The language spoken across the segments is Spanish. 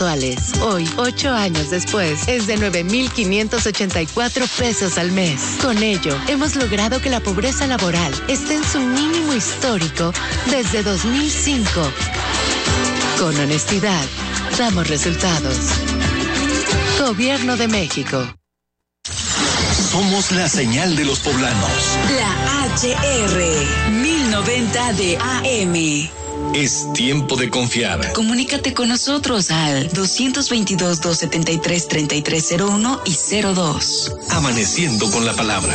mensuales. Hoy, 8 años después, es de 9,584 pesos al mes. Con ello, hemos logrado que la pobreza laboral esté en su mínimo histórico desde 2005. Con honestidad, damos resultados. Gobierno de México. Somos la señal de los poblanos. La HR 1090 de AM. Es tiempo de confiar. Comunícate con nosotros al 222-273-3301 y 02. Amaneciendo con la palabra.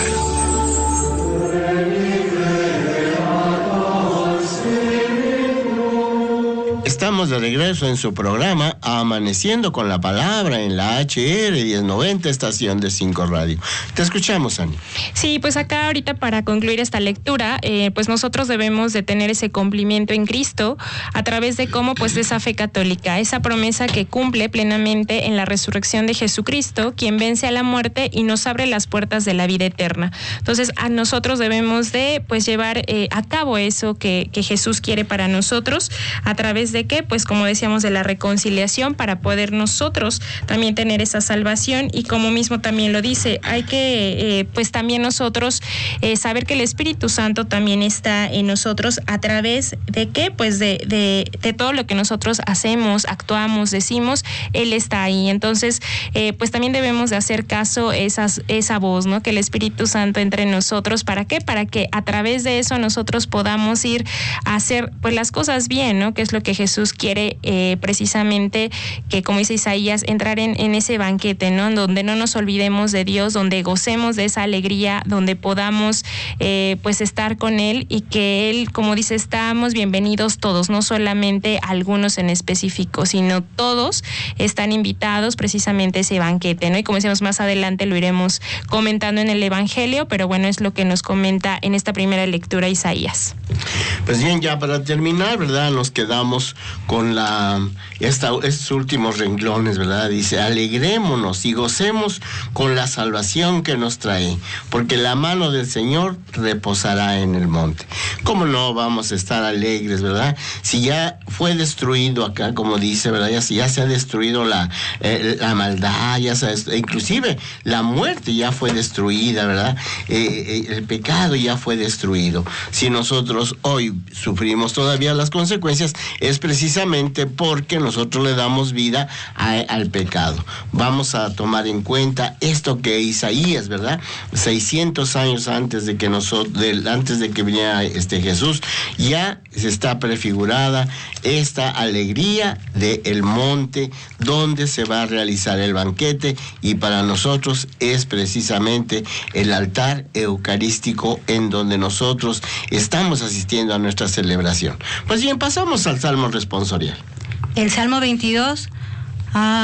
Estamos de regreso en su programa Amaneciendo con la Palabra en la HR 1090, estación de 5 Radio. Te escuchamos, Ani. Sí, pues acá ahorita para concluir esta lectura, pues nosotros debemos de tener ese cumplimiento en Cristo a través de cómo, pues de esa fe católica, esa promesa que cumple plenamente en la resurrección de Jesucristo, quien vence a la muerte y nos abre las puertas de la vida eterna. Entonces, a nosotros debemos de, pues, llevar a cabo eso que Jesús quiere para nosotros a través de que, pues como decíamos, de la reconciliación para poder nosotros también tener esa salvación. Y como mismo también lo dice, hay que pues también nosotros saber que el Espíritu Santo también está en nosotros a través de qué, pues de todo lo que nosotros hacemos, actuamos, decimos, Él está ahí. Entonces pues también debemos de hacer caso esa voz, ¿no? Que el Espíritu Santo entre en nosotros. ¿Para qué? Para que a través de eso nosotros podamos ir a hacer pues las cosas bien, ¿no? Que es lo que Jesús quiere precisamente, que como dice Isaías, entrar en ese banquete, ¿no? Donde no nos olvidemos de Dios, donde gocemos de esa alegría, donde podamos pues estar con Él, y que Él, como dice, estamos bienvenidos todos, no solamente algunos en específico, sino todos están invitados precisamente a ese banquete, ¿no? Y como decíamos, más adelante lo iremos comentando en el Evangelio, pero bueno, es lo que nos comenta en esta primera lectura Isaías. Pues bien, ya para terminar, ¿verdad? Nos quedamos con estos últimos renglones, ¿verdad? Dice, alegrémonos y gocemos con la salvación que nos trae, porque la mano del Señor reposará en el monte. ¿Cómo no vamos a estar alegres, verdad? Si ya fue destruido acá, como dice, ¿verdad? Ya se ha destruido la maldad, inclusive la muerte ya fue destruida, ¿verdad? El pecado ya fue destruido. Si nosotros hoy sufrimos todavía las consecuencias, es precisamente porque nosotros le damos vida al pecado. Vamos a tomar en cuenta esto que Isaías, ¿verdad? 600 años antes de que viniera Jesús, ya se está prefigurada esta alegría del monte donde se va a realizar el banquete, y para nosotros es precisamente el altar eucarístico en donde nosotros estamos asistiendo a nuestra celebración. Pues bien, pasamos al Salmo responsorial. El Salmo 22.